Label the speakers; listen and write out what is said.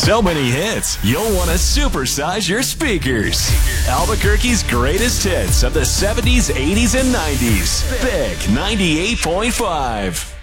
Speaker 1: So many hits, you'll want to supersize your speakers. Albuquerque's greatest hits of the 70s, 80s, and 90s. Big 98.5.